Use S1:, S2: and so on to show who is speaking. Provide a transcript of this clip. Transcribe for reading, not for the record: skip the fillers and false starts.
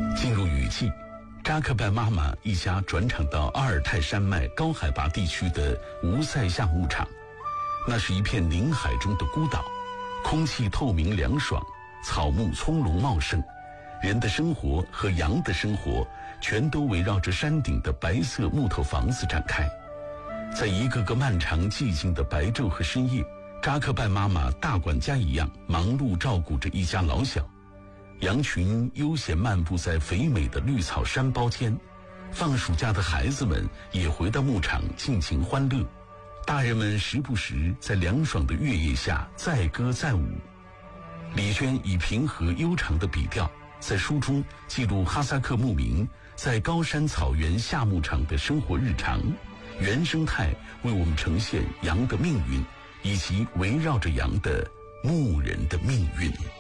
S1: 进入雨季，扎克拜妈妈一家转场到阿尔泰山脉高海拔地区的吴塞夏牧场。那是一片宁海中的孤岛，空气透明凉爽，草木葱茏茂盛，人的生活和羊的生活全都围绕着山顶的白色木头房子展开。在一个个漫长寂静的白昼和深夜，扎克拜妈妈大管家一样忙碌照顾着一家老小。羊群悠闲漫步在肥美的绿草山包间，放暑假的孩子们也回到牧场尽情欢乐，大人们时不时在凉爽的月夜下载歌载舞。李娟以平和悠长的笔调在书中记录哈萨克牧民在高山草原下牧场的生活日常，原生态为我们呈现羊的命运，以及围绕着羊的牧人的命运。